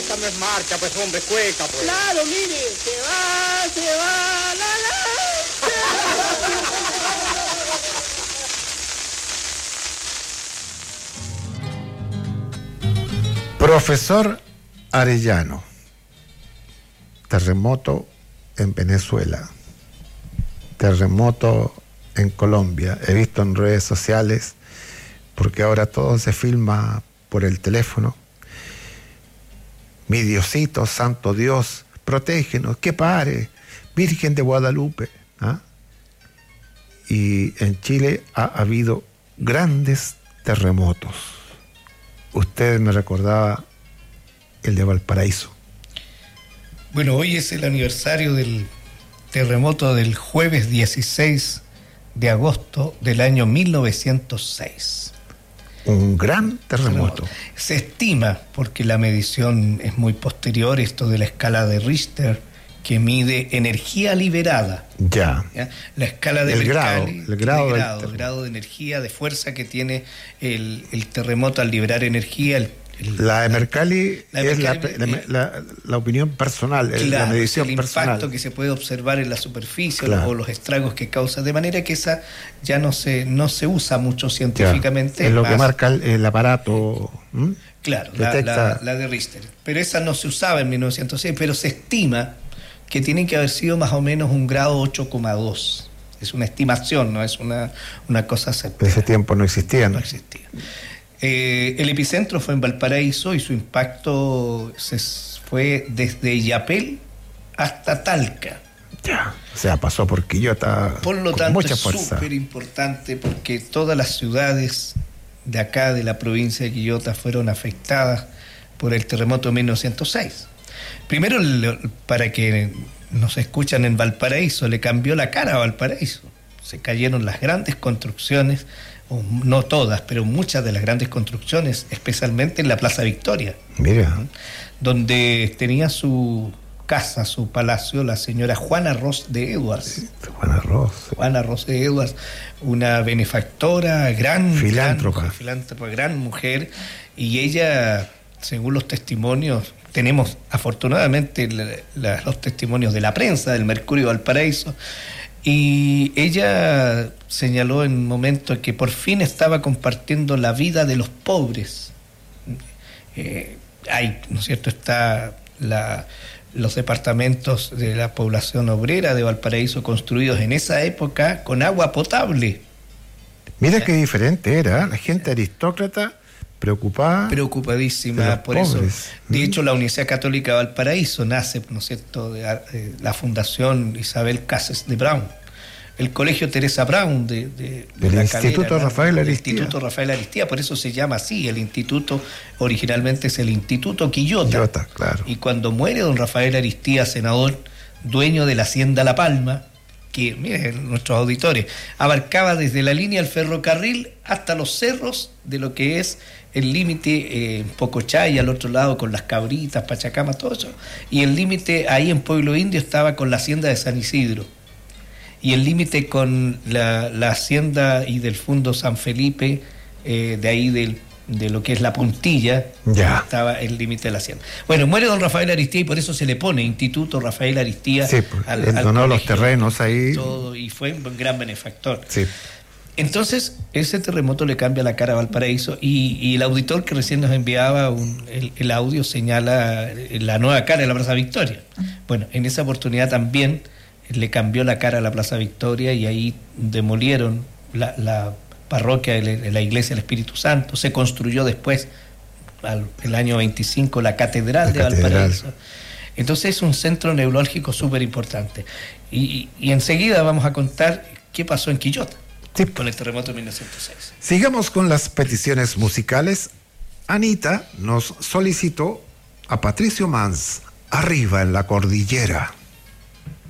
esa no es marcha, pues hombre, cueca, pues. Claro, mire, se va, Profesor Arellano, terremoto en Venezuela, terremoto en Colombia. He visto en redes sociales, porque ahora todo se filma por el teléfono. Mi Diosito, Santo Dios, protégenos, que pare, Virgen de Guadalupe. ¿Ah? Y en Chile ha habido grandes terremotos. Usted me recordaba el de Valparaíso. Bueno, hoy es el aniversario del terremoto del jueves 16 de agosto del año 1906. Un gran terremoto. Se estima, porque la medición es muy posterior, esto de la escala de Richter, que mide energía liberada. ¿Ya? La escala de el grado de energía, de fuerza que tiene el terremoto al liberar energía. La de Mercalli es la opinión personal, claro, la medición el personal. El impacto que se puede observar en la superficie, claro, o los estragos que causa, de manera que esa ya no se usa mucho científicamente. Claro, es lo que marca el aparato. Claro, la de Richter. Pero esa no se usaba en 1906, pero se estima que tienen que haber sido más o menos un grado 8,2. Es una estimación, no es una cosa certera. En ese tiempo no existía. No existía. El epicentro fue en Valparaíso y su impacto fue desde Illapel hasta Talca. Ya, o sea, pasó por Quillota. Por lo tanto, es súper importante porque todas las ciudades de acá, de la provincia de Quillota, fueron afectadas por el terremoto de 1906. Primero, para que nos escuchan en Valparaíso, le cambió la cara a Valparaíso. Se cayeron las grandes construcciones, no todas, pero muchas de las grandes construcciones, especialmente en la Plaza Victoria. Mira. Donde tenía su casa, su palacio, la señora Juana Ros de Edwards. Juana Ros de Edwards, una benefactora, filántropa, gran mujer, y ella, según los testimonios, tenemos afortunadamente los testimonios de la prensa, del Mercurio Valparaíso, y ella señaló en un momento que por fin estaba compartiendo la vida de los pobres. ¿No es cierto? Está los departamentos de la población obrera de Valparaíso construidos en esa época con agua potable. Mira qué diferente era, la gente aristócrata preocupadísima por pobres. Eso. De hecho, la Universidad Católica de Valparaíso nace, ¿no es cierto?, de la Fundación Isabel Cases de Brown, el Colegio Teresa Brown de la Instituto Calera, Rafael Aristía. Instituto Rafael Aristía, por eso se llama así. El instituto originalmente es el Instituto Quillota. Claro. Y cuando muere don Rafael Aristía, senador, dueño de la Hacienda La Palma, que, miren, nuestros auditores, abarcaba desde la línea del ferrocarril hasta los cerros de lo que es el límite Pocochay, al otro lado con las Cabritas, Pachacama, todo eso, y el límite ahí en Pueblo Indio estaba con la hacienda de San Isidro, y el límite con la hacienda y del Fundo San Felipe, de ahí de lo que es la Puntilla, estaba el límite de la hacienda. Bueno, muere don Rafael Aristía y por eso se le pone Instituto Rafael Aristía. Sí, él donó los terrenos ahí. Todo, y fue un gran benefactor. Sí. Entonces, ese terremoto le cambia la cara a Valparaíso y el auditor que recién nos enviaba el audio señala la nueva cara de la Plaza Victoria. Bueno, en esa oportunidad también le cambió la cara a la Plaza Victoria y ahí demolieron la parroquia de la Iglesia del Espíritu Santo. Se construyó después, el año 25, la Catedral de Valparaíso. Entonces es un centro neurálgico súper importante. Y enseguida vamos a contar qué pasó en Quillota. Sí. Con el terremoto de 1906. Sigamos con las peticiones musicales. Anita nos solicitó a Patricio Mans, Arriba en la Cordillera.